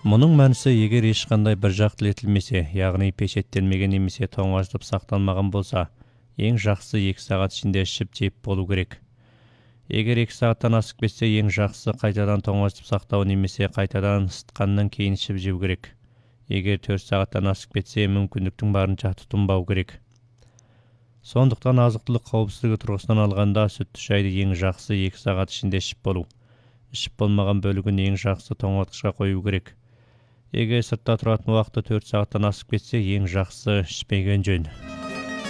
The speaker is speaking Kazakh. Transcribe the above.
Мұның мәнісі егер ешқандай бір жақтылетілмесе, яғни пешеттелмеген немесе тоңазытып сақталмаған болса, ең жақсы 2 сағат ішінде ішіп жеп болу керек. Егер 2 сағаттан асып кетсе, ең жақсы қайтадан тоңазытып сақтау немесе қайтадан ысытқаннан кейін ішіп жеу керек. Егер 4 сағаттан асып кетсе, мүмкіндіктің барынша тұтынбау керек. Сондықтан азық-түлік қауіпсіздігі тұрғысынан алғанда сүтті шайды ең жақсы 2 сағат ішінде ішіп болу. Ішіп болмаған бөлігін ең жақсы тоңазытқышқа қою керек. Егер сыртта тұратын уақыты 4 сағаттан асып кетсе, ең жақсы ішпеген жөн.